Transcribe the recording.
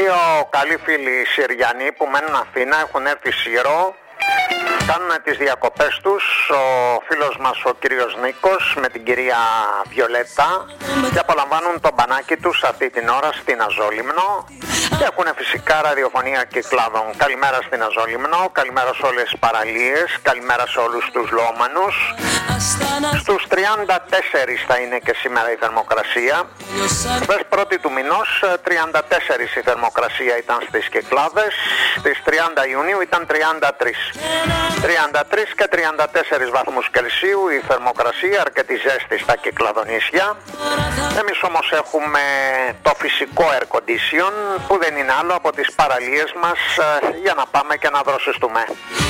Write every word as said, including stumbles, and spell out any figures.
Δύο καλοί φίλοι Συριανοί που μένουν Αθήνα έχουν έρθει Σύρο, κάνουν τις διακοπές τους, ο φίλος μας ο κύριος Νίκος με την κυρία Βιολέτα, και απολαμβάνουν το μπανάκι τους αυτή την ώρα στην Αζόλυμνο και έχουν φυσικά ραδιοφωνία Κυκλάδων. Καλημέρα στην Αζόλυμνο, καλημέρα σε όλες τις παραλίες, καλημέρα σε όλους τους λόμενους. Στους τριάντα τέσσερα θα είναι και σήμερα η θερμοκρασία. Χθες πρώτη του μηνός τριάντα τέσσερα η θερμοκρασία ήταν στις Κυκλάδες, στις τριάντα Ιουνίου ήταν τριάντα τρία. τριάντα τρία και τριάντα τέσσερα βαθμούς Κελσίου η θερμοκρασία, αρκετή ζέστη στα Κυκλαδονήσια. Εμείς όμως έχουμε το φυσικό air condition που δεν είναι άλλο από τις παραλίες μας για να πάμε και να δροσιστούμε.